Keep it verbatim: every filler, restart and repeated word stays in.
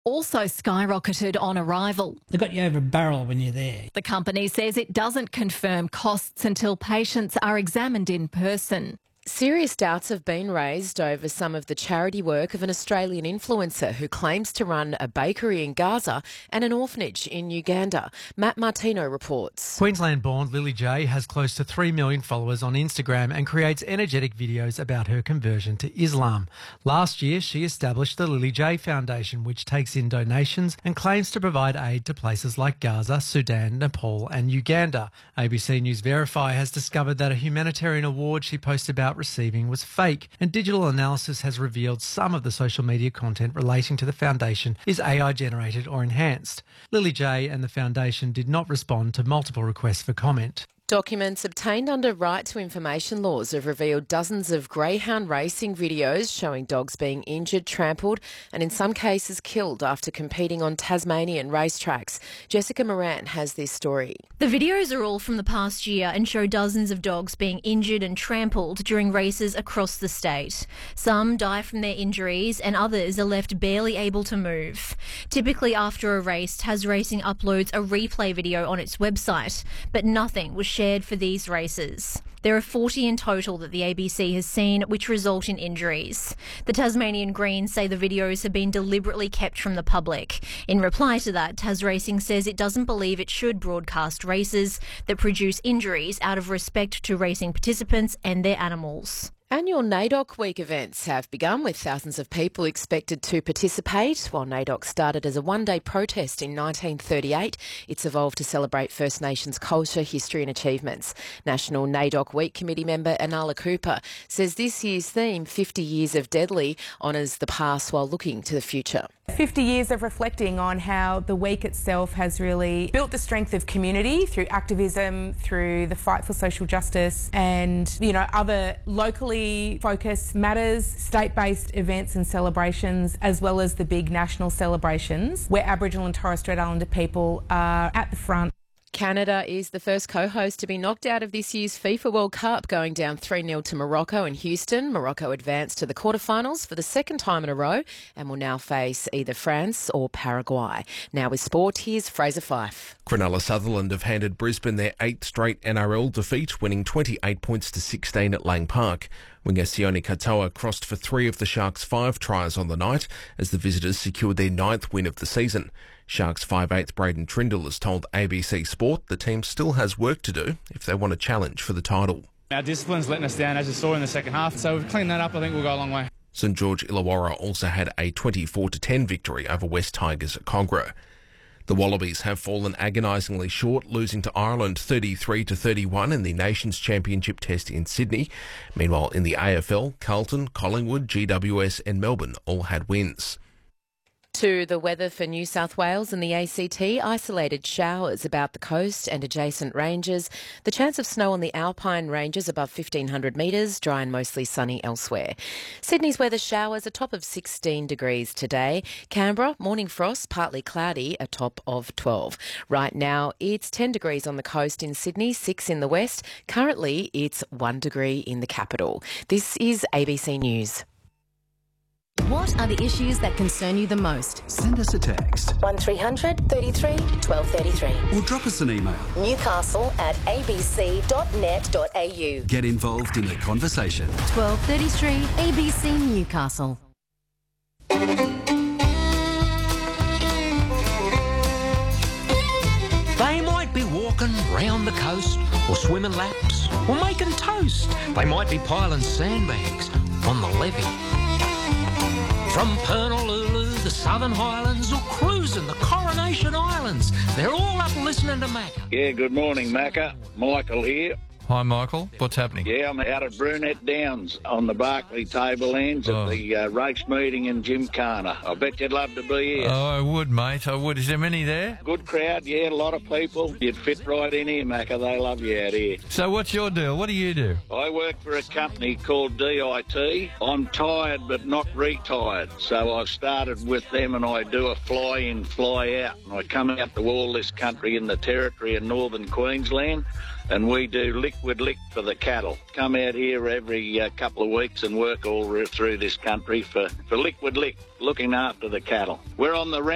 also skyrocketed on arrival. They got you over a barrel when you're there. The company says it doesn't confirm costs until patients are examined in person. Serious doubts have been raised over some of the charity work of an Australian influencer who claims to run a bakery in Gaza and an orphanage in Uganda. Matt Martino reports. Queensland-born Lily J has close to three million followers on Instagram and creates energetic videos about her conversion to Islam. Last year, she established the Lily J Foundation, which takes in donations and claims to provide aid to places like Gaza, Sudan, Nepal and Uganda. A B C News Verify has discovered that a humanitarian award she posted about receiving was fake, and digital analysis has revealed some of the social media content relating to the foundation is A I generated or enhanced. Lily J and the foundation did not respond to multiple requests for comment. Documents obtained under right to information laws have revealed dozens of greyhound racing videos showing dogs being injured, trampled and in some cases killed after competing on Tasmanian racetracks. Jessica Moran has this story. The videos are all from the past year and show dozens of dogs being injured and trampled during races across the state. Some die from their injuries and others are left barely able to move. Typically after a race, Tas Racing uploads a replay video on its website, but nothing was shared for these races. There are forty in total that the A B C has seen, which result in injuries. The Tasmanian Greens say the videos have been deliberately kept from the public. In reply to that, Tas Racing says it doesn't believe it should broadcast races that produce injuries out of respect to racing participants and their animals. Annual NAIDOC Week events have begun with thousands of people expected to participate. While NAIDOC started as a one-day protest in nineteen thirty-eight, it's evolved to celebrate First Nations culture, history and achievements. National NAIDOC Week Committee member Anala Cooper says this year's theme, fifty years of Deadly, honours the past while looking to the future. fifty years of reflecting on how the week itself has really built the strength of community through activism, through the fight for social justice and, you know, other locally focused matters, state-based events and celebrations, as well as the big national celebrations where Aboriginal and Torres Strait Islander people are at the front. Canada is the first co-host to be knocked out of this year's FIFA World Cup, going down three nil to Morocco in Houston. Morocco advanced to the quarterfinals for the second time in a row and will now face either France or Paraguay. Now with sport, here's Fraser Fife. Cronulla Sutherland have handed Brisbane their eighth straight N R L defeat, winning twenty-eight points to sixteen at Lang Park. Winger Sione Katoa crossed for three of the Sharks' five tries on the night as the visitors secured their ninth win of the season. Sharks five eighth Braden Trindle has told A B C Sport the team still has work to do if they want a challenge for the title. Our discipline's letting us down, as you saw in the second half, so we've cleaned that up. I think we'll go a long way. St George Illawarra also had a twenty-four to ten victory over West Tigers at Cogra. The Wallabies have fallen agonisingly short, losing to Ireland thirty-three to thirty-one in the Nations Championship Test in Sydney. Meanwhile, in the A F L, Carlton, Collingwood, G W S and Melbourne all had wins. To the weather for New South Wales and the A C T, isolated showers about the coast and adjacent ranges. The chance of snow on the Alpine ranges above fifteen hundred metres, dry and mostly sunny elsewhere. Sydney's weather showers, a top of sixteen degrees today. Canberra, morning frost, partly cloudy, a top of twelve. Right now, it's ten degrees on the coast in Sydney, six in the west. Currently, it's one degree in the capital. This is A B C News. What are the issues that concern you the most? Send us a text. one three hundred thirty-three twelve thirty-three. Or drop us an email. Newcastle at a b c dot net dot a u. Get involved in the conversation. twelve thirty-three A B C Newcastle. They might be walking round the coast or swimming laps or making toast. They might be piling sandbags on the levee. From Pernalulu, the Southern Highlands, or cruising the Coronation Islands, they're all up listening to Macca. Yeah, good morning, Macca. Michael here. Hi, Michael. What's happening? Yeah, I'm out at Brunette Downs on the Barclay Tablelands oh. at the uh, race meeting in Gymkhana. I bet you'd love to be here. Oh, I would, mate. I would. Is there many there? Good crowd, yeah, a lot of people. You'd fit right in here, Macca. They love you out here. So what's your deal? What do you do? I work for a company called D I T. I'm tired but not retired. So I've started with them and I do a fly-in, fly-out. And I come out to all this country in the territory of northern Queensland. And we do liquid lick for the cattle. Come out here every uh, couple of weeks and work all through this country for, for liquid lick, looking after the cattle. We're on the